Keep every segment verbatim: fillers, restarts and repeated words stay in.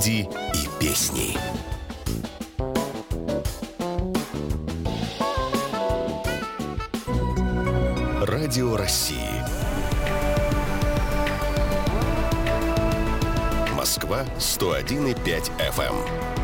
люди и песни. Радио России. Москва сто один и пять эф эм.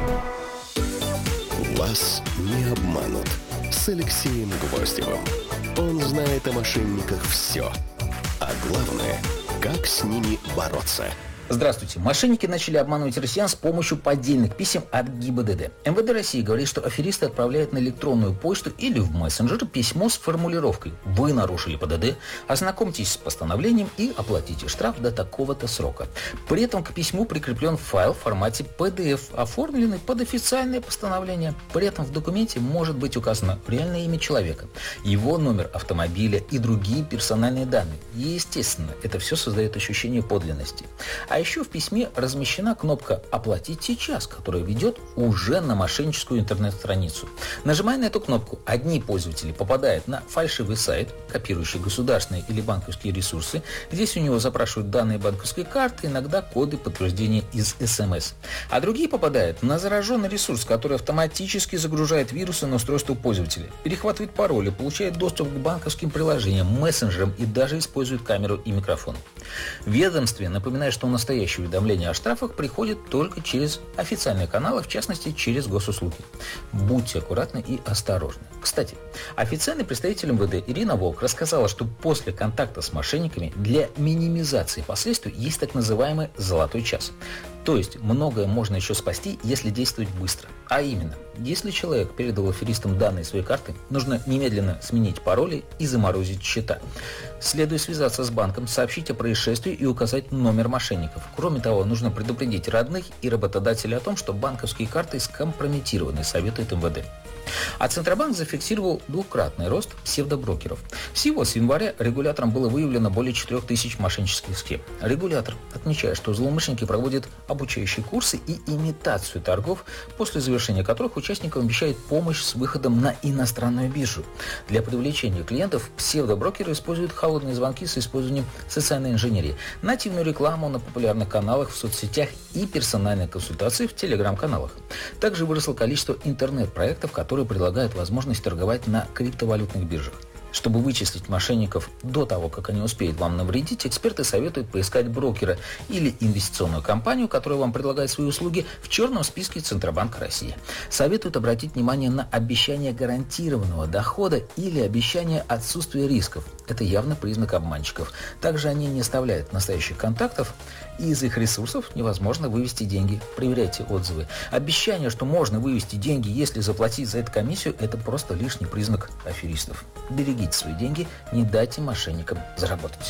Вас не обманут. С Алексеем Гвоздевым. Он знает о мошенниках все. А главное, как с ними бороться. Здравствуйте. Мошенники начали обманывать россиян с помощью поддельных писем от ГИБДД. эм вэ дэ России говорит, что аферисты отправляют на электронную почту или в мессенджер письмо с формулировкой «Вы нарушили пэ дэ дэ, ознакомьтесь с постановлением и оплатите штраф до такого-то срока». При этом к письму прикреплен файл в формате пэ дэ эф, оформленный под официальное постановление. При этом в документе может быть указано реальное имя человека, его номер автомобиля и другие персональные данные. И, естественно, это все создает ощущение подлинности. А еще в письме размещена кнопка «Оплатить сейчас», которая ведет уже на мошенническую интернет-страницу. Нажимая на эту кнопку, одни пользователи попадают на фальшивый сайт, копирующий государственные или банковские ресурсы. Здесь у него запрашивают данные банковской карты, иногда коды подтверждения из эс эм эс. А другие попадают на зараженный ресурс, который автоматически загружает вирусы на устройство пользователя, перехватывает пароли, получает доступ к банковским приложениям, мессенджерам и даже использует камеру и микрофон. В ведомстве напоминает, что у нас настоящие уведомления о штрафах приходят только через официальные каналы, в частности, через госуслуги. Будьте аккуратны и осторожны. Кстати, официальный представитель эм вэ дэ Ирина Волк рассказала, что после контакта с мошенниками для минимизации последствий есть так называемый «золотой час». То есть многое можно еще спасти, если действовать быстро. А именно, если человек передал аферистам данные своей карты, нужно немедленно сменить пароли и заморозить счета. Следует связаться с банком, сообщить о происшествии и указать номер мошенников. Кроме того, нужно предупредить родных и работодателей о том, что банковские карты скомпрометированы, советует эм вэ дэ. А Центробанк зафиксировал двукратный рост псевдоброкеров. Всего с января регулятором было выявлено более четырех тысяч мошеннических схем. Регулятор отмечает, что злоумышленники проводят обучающие курсы и имитацию торгов, после завершения которых участникам обещают помощь с выходом на иностранную биржу. Для привлечения клиентов псевдоброкеры используют холодные звонки с использованием социальной инженерии, нативную рекламу на популярных каналах в соцсетях и персональные консультации в телеграм-каналах. Также выросло количество интернет-проектов, которые предлагают возможность торговать на криптовалютных биржах. Чтобы вычислить мошенников до того, как они успеют вам навредить, эксперты советуют поискать брокера или инвестиционную компанию, которая вам предлагает свои услуги, в черном списке Центробанка России. Советуют обратить внимание на обещание гарантированного дохода или обещание отсутствия рисков. Это явно признак обманщиков. Также они не оставляют настоящих контактов, и из их ресурсов невозможно вывести деньги. Проверяйте отзывы. Обещание, что можно вывести деньги, если заплатить за это комиссию, это просто лишний признак аферистов. Берегите свои деньги, не дайте мошенникам заработать.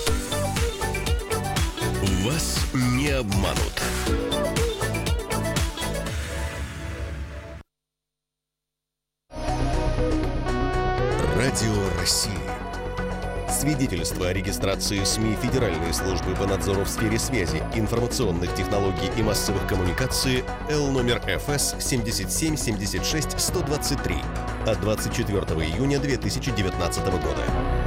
Вас не обманут. Радио России. Свидетельство о регистрации СМИ Федеральной службы по надзору в сфере связи, информационных технологий и массовых коммуникаций Л номер эф эс семьдесят семь семьдесят шесть сто двадцать три от двадцать четвёртого июня две тысячи девятнадцатого года.